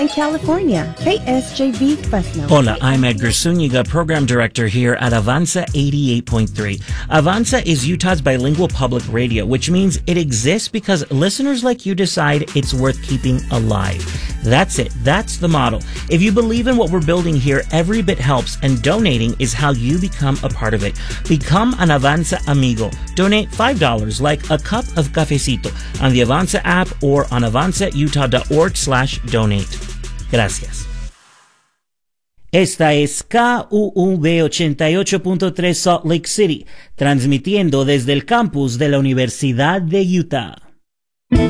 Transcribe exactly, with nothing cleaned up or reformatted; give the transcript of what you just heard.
in California. K S J V Fresno. Hola, I'm Edgar Zuniga, Program Director here at Avanza eighty-eight point three. Avanza is Utah's bilingual public radio, which means it exists because listeners like you decide it's worth keeping alive. That's it. That's the model. If you believe in what we're building here, every bit helps, and donating is how you become a part of it. Become an Avanza amigo. Donate five dollars, like a cup of cafecito, on the Avanza app or on avanzautah.org slash donate. Gracias. Esta es K U U B ochenta y ocho punto tres Salt Lake City, transmitiendo desde el campus de la Universidad de Utah.